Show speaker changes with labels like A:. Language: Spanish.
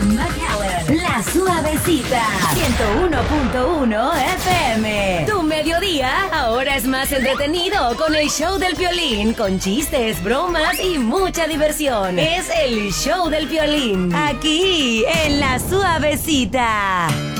A: McAllen. La Suavecita. 101.1 FM. Tu mediodía ahora es más entretenido con el show del Piolín, con chistes, bromas y mucha diversión. Es el show del Piolín, aquí en La Suavecita.